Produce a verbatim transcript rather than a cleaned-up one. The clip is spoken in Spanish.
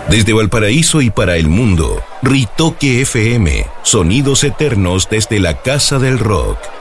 Desde Valparaíso y para el mundo, Ritoque F M, sonidos eternos desde la Casa del Rock.